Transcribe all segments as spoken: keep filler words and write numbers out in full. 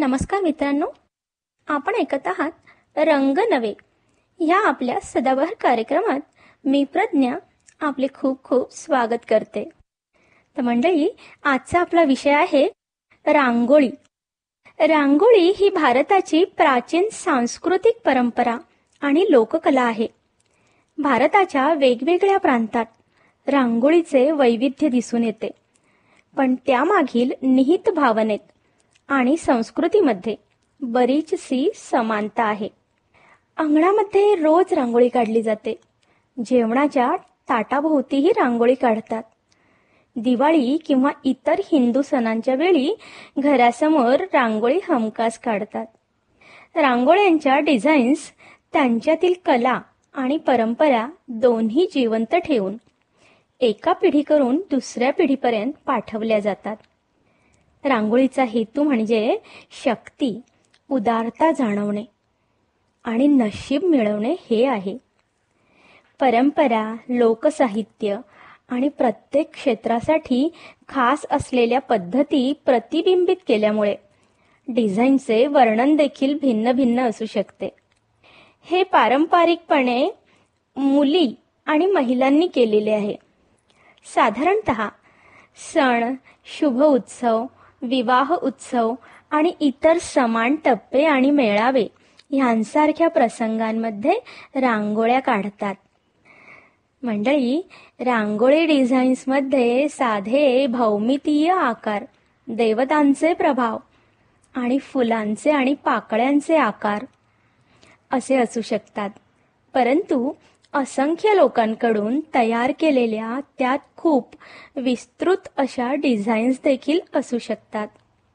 नमस्कार मित्रांनो, आपण ऐकत आहात रंग नवे या आपल्या सदाबहार कार्यक्रमात. मी प्रज्ञा आपले खूप खूप स्वागत करते. तर मंडळी, आजचा आपला विषय आहे रांगोळी. रांगोळी ही भारताची प्राचीन सांस्कृतिक परंपरा आणि लोककला आहे. भारताच्या वेगवेगळ्या प्रांतात रांगोळीचे वैविध्य दिसून येते, पण त्यामागील निहित भावनेत आणि संस्कृतीमध्ये बरीचशी समानता आहे. अंगणामध्ये रोज रांगोळी काढली जाते. जेवणाच्या ताटाभोवतीही रांगोळी काढतात. दिवाळी किंवा इतर हिंदू सणांच्या वेळी घरासमोर रांगोळी हमखास काढतात. रांगोळ्यांच्या डिझाईन्स त्यांच्यातील कला आणि परंपरा दोन्ही जिवंत ठेवून एका पिढीकडून दुसऱ्या पिढीपर्यंत पाठवल्या जातात. रांगोळीचा हेतू म्हणजे शक्ती, उदारता जाणवणे आणि नशीब मिळवणे हे आहे. परंपरा, लोकसाहित्य आणि प्रत्येक क्षेत्रासाठी खास असलेल्या पद्धती प्रतिबिंबित केल्यामुळे डिझाईनचे वर्णन देखील भिन्न भिन्न असू शकते. हे पारंपरिकपणे मुली आणि महिलांनी केलेले आहे. साधारणतः सण, शुभ उत्सव, विवाह उत्सव आणि इतर समान टप्पे आणि मेळावे यांसारख्या प्रसंगांमध्ये रांगोळ्या काढतात. मंडळी, रांगोळी डिझाईन्समध्ये साधे भौमितीय आकार, देवतांचे प्रभाव आणि फुलांचे आणि पाकळ्यांचे आकार असे असू शकतात. परंतु असंख्य लोकांकडून तयार केलेल्या त्यात खूप विस्तृत अशा डिझाईन्स देखील असू शकतात.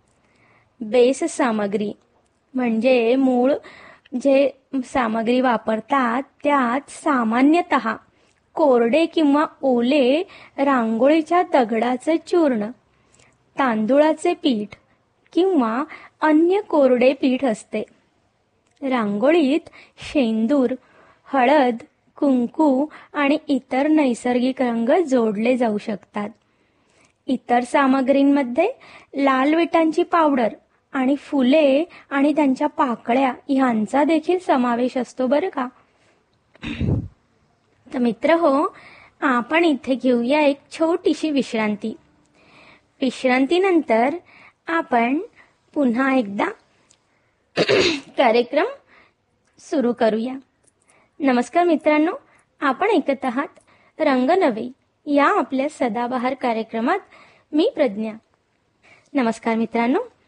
बेस सामग्री म्हणजे मूळ जे सामग्री वापरतात त्यात सामान्यतः कोरडे किंवा ओले रांगोळीच्या दगडाचे चूर्ण, तांदूळाचे पीठ किंवा अन्य कोरडे पीठ असते. रांगोळीत शेंदूर, हळद, कुंकू आणि इतर नैसर्गिक रंग जोडले जाऊ शकतात. इतर सामग्रींमध्ये लाल विटांची पावडर आणि फुले आणि त्यांच्या पाकळ्या यांचा देखील समावेश असतो बरं का. तर मित्र हो, आपण इथे घेऊया एक छोटीशी विश्रांती. विश्रांतीनंतर आपण पुन्हा एकदा कार्यक्रम सुरू करूया. नमस्कार मित्रांनो, आपण ऐकत आहात रंग नवे या आपल्या सदाबहार कार्यक्रमात. मी प्रज्ञा. नमस्कार मित्रांनो,